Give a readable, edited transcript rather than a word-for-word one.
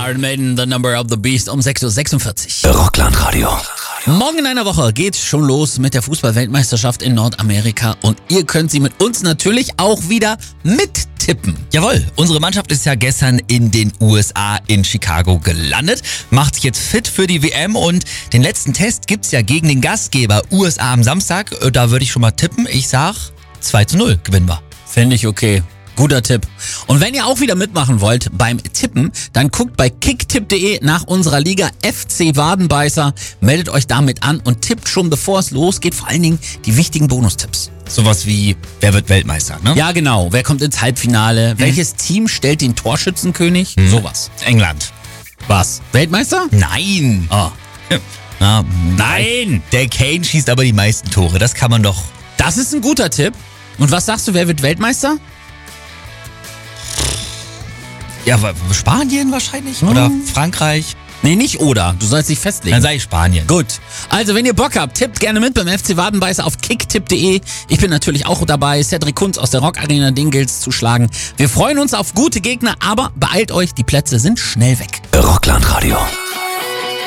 Iron Maiden, The Number of the Beast um 6:46 Uhr. Rockland-Radio. Morgen in einer Woche geht's schon los mit der Fußball-Weltmeisterschaft in Nordamerika und ihr könnt sie mit uns natürlich auch wieder mittippen. Jawohl, unsere Mannschaft ist ja gestern in den USA in Chicago gelandet, macht sich jetzt fit für die WM und den letzten Test gibt's ja gegen den Gastgeber USA am Samstag. Da würde ich schon mal tippen, ich sag 2:0 gewinnen wir. Finde ich okay. Guter Tipp. Und wenn ihr auch wieder mitmachen wollt beim Tippen, dann guckt bei kicktipp.de nach unserer Liga FC Wadenbeißer, meldet euch damit an und tippt schon, bevor es losgeht, vor allen Dingen die wichtigen Bonustipps. Sowas wie, wer wird Weltmeister, ne? Ja, genau. Wer kommt ins Halbfinale? Welches Team stellt den Torschützenkönig? Sowas. England. Was? Weltmeister? Nein. Oh. Na, Nein! der Kane schießt aber die meisten Tore, das kann man doch. Das ist ein guter Tipp. Und was sagst du, wer wird Weltmeister? Ja, Spanien wahrscheinlich? Oder Frankreich? Nee, nicht oder. Du sollst dich festlegen. Dann sage ich Spanien. Gut. Also, wenn ihr Bock habt, tippt gerne mit beim FC Wadenbeißer auf kicktipp.de. Ich bin natürlich auch dabei, Cedric Kunz aus der Rock Arena Dingels zu schlagen. Wir freuen uns auf gute Gegner, aber beeilt euch, die Plätze sind schnell weg. Rockland-Radio.